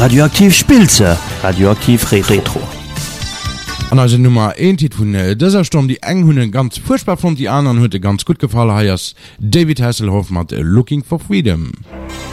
Radioaktiv Spilze, Radioaktiv Retro. An also Nummer 1 Tit vun dëser Sturm die eng hunnen ganz furchtbar von die anderen huete ganz gut gefallen heiers David Hasselhoff mat Looking for Freedom.